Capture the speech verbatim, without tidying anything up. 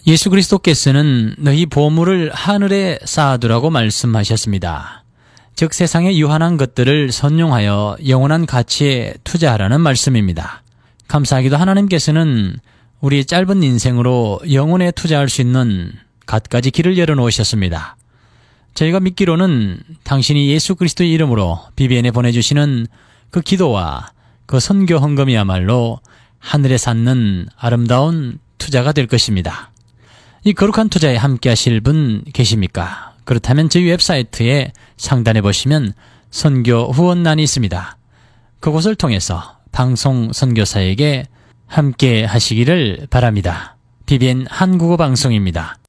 예수 그리스도께서는 너희 보물을 하늘에 쌓아두라고 말씀하셨습니다. 즉 세상에 유한한 것들을 선용하여 영원한 가치에 투자하라는 말씀입니다. 감사하게도 하나님께서는 우리의 짧은 인생으로 영혼에 투자할 수 있는 갖가지 길을 열어놓으셨습니다. 저희가 믿기로는 당신이 예수 그리스도의 이름으로 비비엔에 보내주시는 그 기도와 그 선교 헌금이야말로 하늘에 쌓는 아름다운 투자가 될 것입니다. 이 거룩한 투자에 함께 하실 분 계십니까? 그렇다면 저희 웹사이트에 상단에 보시면 선교 후원란이 있습니다. 그곳을 통해서 방송 선교사에게 함께 하시기를 바랍니다. 비비엔 한국어 방송입니다.